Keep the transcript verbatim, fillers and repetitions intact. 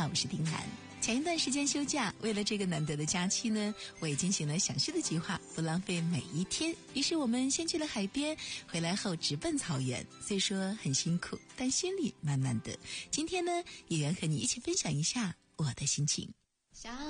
好，我是丁兰。前一段时间休假，为了这个难得的假期呢，我也进行了详细的计划，不浪费每一天。于是我们先去了海边，回来后直奔草原。虽说很辛苦，但心里满满的。今天呢，也愿和你一起分享一下我的心情。